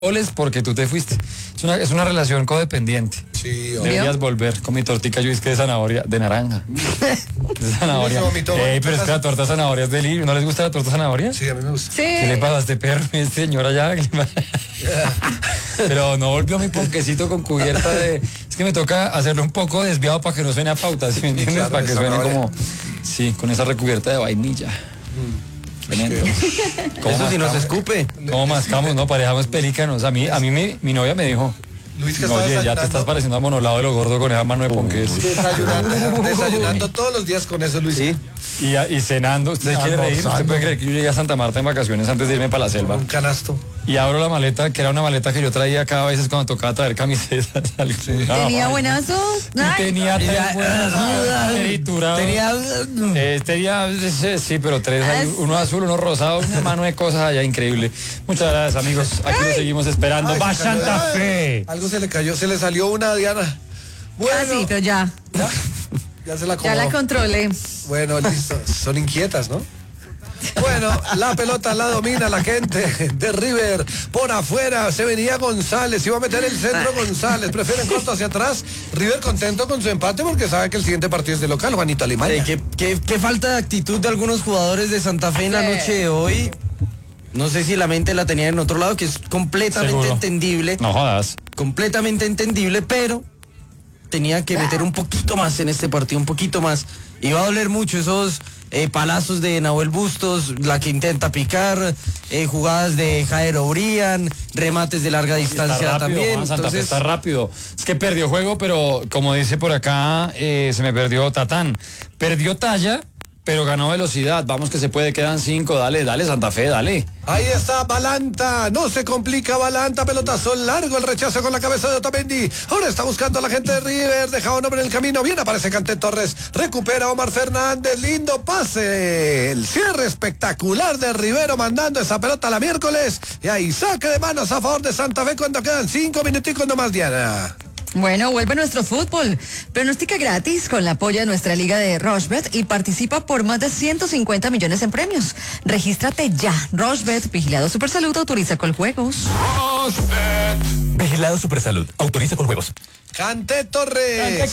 goles porque tú te fuiste. Es una relación codependiente. Sí, deberías volver con mi tortica, yo es que de zanahoria, de naranja. De zanahoria. Pero es que la torta de zanahoria es delirio. ¿No les gusta la torta de zanahoria? Sí, a mí me gusta. Sí. ¿Qué le pasa a este perro? Este señor allá. Pero no volvió mi ponquecito con cubierta de... Es que me toca hacerlo un poco desviado para que no suene a pauta, ¿sí me entiendes? Claro, para que suene zanahoria. como... Sí, con esa recubierta de vainilla. Tremendo. Eso si nos escupe. ¿Cómo mascamos? No, parejamos pelícanos. A mí mi novia me dijo... Luis, que Oye, ya te estás pareciendo a Monolado de lo gordo con esa mano de ponques. Desayunando todos los días con eso, Luis. Sí. Y cenando. ¿Usted quiere reír? ¿Usted puede creer que yo llegué a Santa Marta en vacaciones antes de irme para la selva? Un canasto. Y abro la maleta, que era una maleta que yo traía cada vez cuando tocaba traer camisetas. Tenía buenazos. Ay, Tenía tres buenas triturados. Tenía, sí, pero tres, uno azul, uno rosado, una mano de cosas allá increíble. Muchas gracias, amigos. Aquí lo seguimos esperando. ¡Va Santa Fe! Algo se le cayó, se le salió una, Diana. Bueno, sí, pero ya se la la acomodó. controlé. Bueno, listo. Son inquietas, ¿no? Bueno, la pelota la domina la gente de River. Por afuera se venía González. Iba a meter el centro González. Prefieren corto hacia atrás. River contento con su empate porque sabe que el siguiente partido es de local. Juanito Alemania. ¿Qué falta de actitud de algunos jugadores de Santa Fe en la noche de hoy? No sé si la mente la tenía en otro lado, que es completamente Seguro. entendible. No jodas. Completamente entendible, pero tenía que meter un poquito más en este partido, un poquito más. Iba a doler mucho esos palazos de Nahuel Bustos, la que intenta picar, jugadas de Jairo Brian, remates de larga distancia Está rápido, también. Juan, Santa Fe Entonces, está rápido. Es que perdió juego, pero como dice por acá, se me perdió Tatán. Perdió talla, pero ganó velocidad. Vamos que se puede, quedan 5. Dale, Santa Fe, dale. Ahí está Balanta, no se complica Balanta, pelotazo largo, el rechazo con la cabeza de Otamendi. Ahora está buscando a la gente de River, deja un hombre en el camino, bien aparece Canté Torres, recupera Omar Fernández, lindo pase, el cierre espectacular de Rivero mandando esa pelota a la miércoles, y ahí saque de manos a favor de Santa Fe cuando quedan 5 minuticos nomás, Diana. Bueno, vuelve nuestro fútbol. Pronostica gratis con el apoyo de nuestra liga de Rochebet y participa por más de 150 millones en premios. Regístrate ya. Rochebet, Vigilado Supersalud, autoriza con juegos. Vigilado Supersalud. Autoriza con juegos. Canté Torres.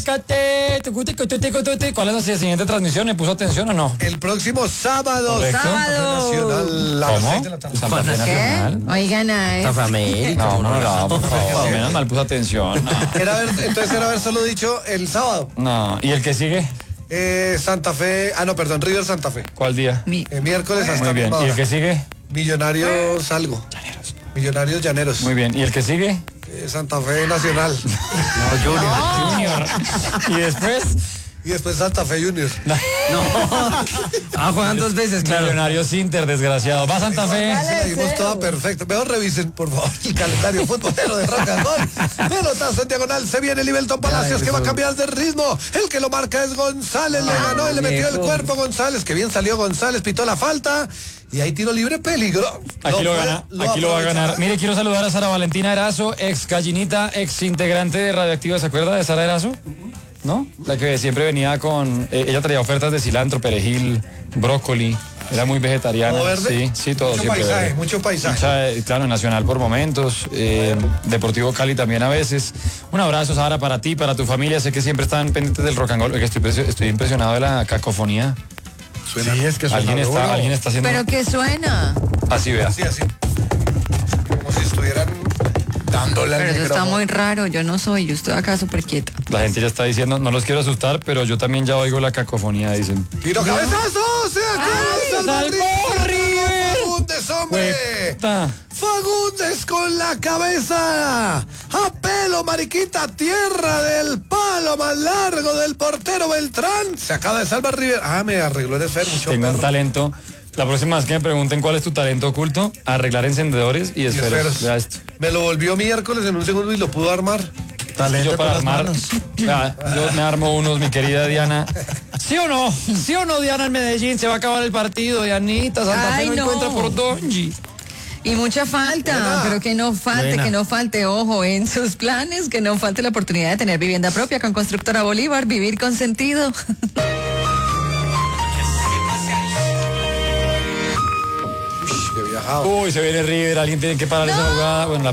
¿Cuál es la siguiente transmisión? ¿Me puso atención o no? El próximo sábado. Correcto. Nacional, a las ¿Cómo? 6 de la tarde. Santa Fe ¿Qué? Nacional. Oigan a Santa Fe América. No, por favor. Menos mal puso atención. No. Entonces era haber solo dicho el sábado. No. ¿Y el que sigue? Santa Fe, River Santa Fe. ¿Cuál día? Miércoles hasta Muy bien. misma ¿Y el hora. que sigue? Millonarios algo. Millonarios Llaneros. Muy bien. ¿Y el que sigue? Santa Fe Nacional. Junior. ¿Y después? Y después Santa Fe Junior. Juegan 2 veces, claro. Millonarios Inter, desgraciado. ¿Va Santa Fe? La dimos toda perfecta. Mejor revisen, por favor, el calendario futbolero de Rock and Roll. Pelotazo en diagonal. Se viene Livelton Palacios, que va a cambiar de ritmo. El que lo marca es González. Le ganó y le metió el cuerpo González. Que bien salió González. Pitó la falta. Y ahí tiro libre, peligro. Aquí lo gana, aquí lo va a ganar. Mire, quiero saludar a Sara Valentina Erazo, ex gallinita, ex integrante de Radioactiva. ¿Se acuerda de Sara Erazo? ¿No? La que siempre venía con... ella traía ofertas de cilantro, perejil, brócoli. Era muy vegetariana. ¿Todo verde? Sí, todo Mucho siempre paisaje, verde. mucho paisaje. Claro, Nacional por momentos, Deportivo Cali también a veces. Un abrazo, Sara, para ti, para tu familia. Sé que siempre están pendientes del rock and roll. Que estoy impresionado de la cacofonía. Suena. Sí, es que suena Alguien está haciendo... Pero que suena. Así, vea. Así. Como si estuvieran dándole al Pero eso está micrófono. muy raro. Yo no soy. Yo estoy acá súper quieta. La gente ya está diciendo, no los quiero asustar, pero yo también ya oigo la cacofonía, dicen. ¡Tiro cabezazo! ¡Se acaba de salvar River! ¡Fagundes, hombre! Puta. Fagundes con la cabeza. A pelo, mariquita, tierra del palo más largo del portero Beltrán. Se acaba de salvar River. Me arregló el esfero. Mucho Tengo un perro. talento. La próxima vez que me pregunten cuál es tu talento oculto, arreglar encendedores y esferos. Vea esto. Me lo volvió miércoles en un segundo y lo pudo armar. Yo para armar, yo me armo unos, mi querida Diana. ¿Sí o no? ¿Sí o no, Diana, en Medellín? Se va a acabar el partido, Dianita. Santa Fe Ay, no no. encuentra por Donji. Y mucha falta, Buena. pero que no falte, Buena. que no falte, ojo, en sus planes, que no falte la oportunidad de tener vivienda propia con Constructora Bolívar, vivir con sentido. Qué viaje. relajado. Uy, se viene River, alguien tiene que parar esa jugada. Bueno, la